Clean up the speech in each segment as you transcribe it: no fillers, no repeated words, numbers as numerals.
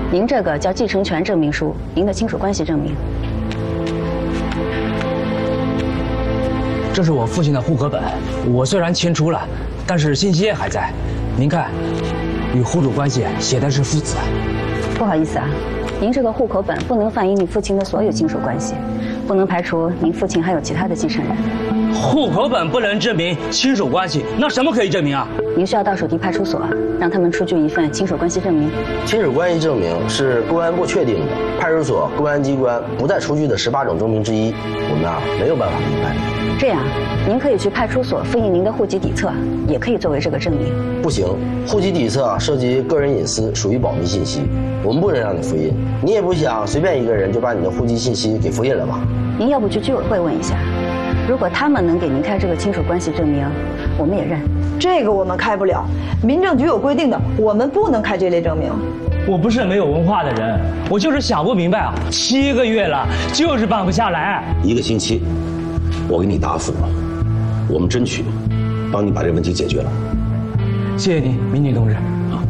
您这个叫继承权证明书，您的亲属关系证明。 这是我父亲的户口本，我虽然迁出了，但是信息还在。您看，与户主关系写的是父子。 不好意思啊，您这个户口本不能反映你父亲的所有亲属关系，不能排除您父亲还有其他的继承人。 户口本不能证明亲属关系，那什么可以证明啊？ 您需要到属地派出所，让他们出具一份亲属关系证明。 亲属关系证明是公安部确定的，派出所、公安机关不再出具的18种证明之一，我们没有办法给你办理。 这样，您可以去派出所复印您的户籍底册，也可以作为这个证明。 不行，户籍底册涉及个人隐私，属于保密信息，我们不能让你复印。你也不想随便一个人就把你的户籍信息给复印了吧？ 您要不去居委会问一下，如果他们能给您开这个亲属关系证明，我们也认。 这个我们开不了，民政局有规定的，我们不能开这类证明。 我不是没有文化的人，我就是想不明白啊，7个月了，就是办不下来。 1个星期，我给你答复，我们争取帮你把这个问题解决了。 谢谢您，民警同志。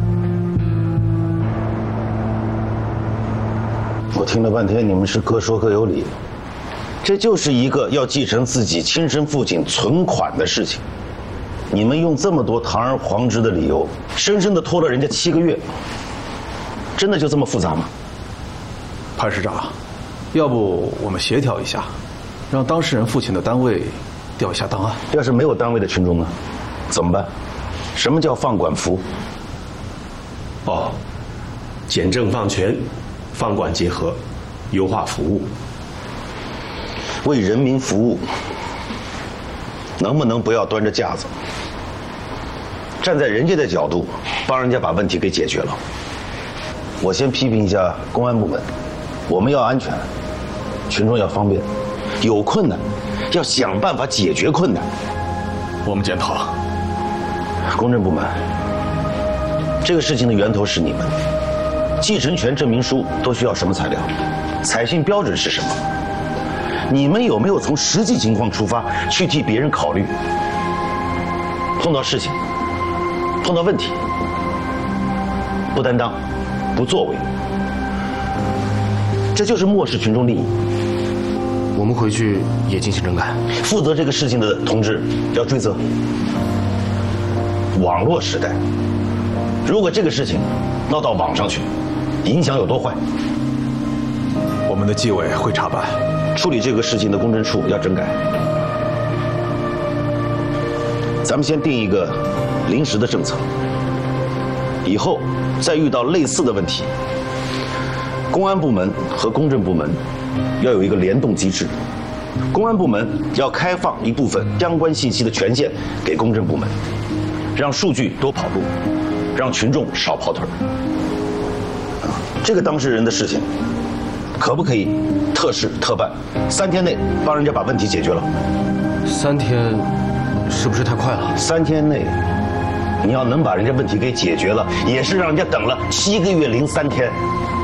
我听了半天，你们是各说各有理，这就是一个要继承自己亲生父亲存款的事情。你们用这么多堂而皇之的理由，生生的拖了人家7个月，真的就这么复杂吗？ 潘市长，要不我们协调一下，让当事人父亲的单位调一下档案。 要是没有单位的群众呢，怎么办？什么叫放管服？ 哦，简政放权，放管结合，优化服务， 为人民服务，能不能不要端着架子，站在人家的角度，帮人家把问题给解决了？我先批评一下公安部门，我们要安全，群众要方便，有困难要想办法解决困难。 我们检讨。 公证部门，这个事情的源头是你们，继承权证明书都需要什么材料？采信标准是什么？你们有没有从实际情况出发去替别人考虑？碰到事情，碰到问题，不担当，不作为，这就是漠视群众利益。 我们回去也进行整改。 负责这个事情的同志要追责。网络时代，如果这个事情闹到网上去，影响有多坏？ 我们的纪委会查办。 处理这个事情的公证处要整改。咱们先定一个临时的政策，以后再遇到类似的问题，公安部门和公证部门要有一个联动机制。公安部门要开放一部分相关信息的权限给公证部门，让数据多跑路，让群众少跑腿儿。这个当事人的事情，可不可以特事特办？3天内帮人家把问题解决了。 3天，是不是太快了 ？3天内，你要能把人家问题给解决了，也是让人家等了7个月零3天。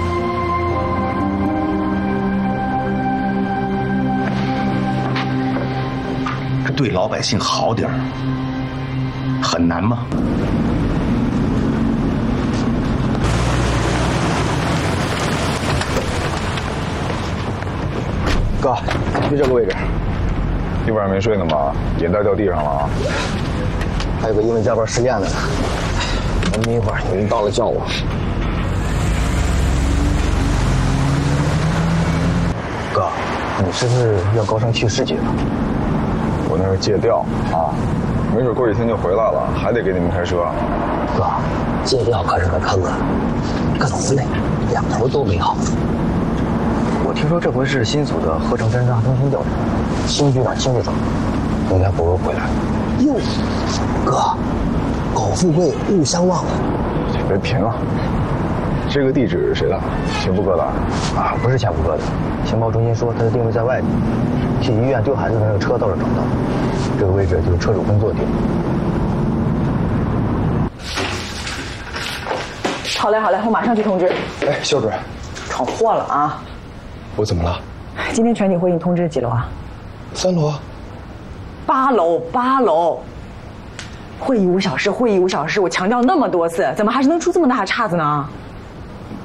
这对老百姓好点儿，很难吗？ 哥，就这个位置。一晚上没睡呢吗？眼袋掉地上了啊！ 还有个因为加班失恋的呢。等你一会儿，你们到了叫我。哥，你是不是要高升去市局了？ 我那是借调啊，没准过几天就回来了，还得给你们开车。 哥，借调可是个坑啊，各种累，两头都没好处。我听说这回是新组的合成侦查中心调查，新局长亲自走，应该不会回来。哟，哥，苟富贵勿相忘啊！ 别贫了。这个地址是谁的？钱不哥的？ 啊，不是钱不哥的。情报中心说他的定位在外地，去医院丢孩子的那个车倒是找到了，这个位置就是车主工作地。 好嘞好嘞，我马上去通知。 哎，肖主任， 闯祸了啊！ 我怎么了？ 今天全体会议通知几楼啊 ？3楼。 8楼，8楼。会议5小时，会议5小时，我强调那么多次，怎么还是能出这么大的岔子呢？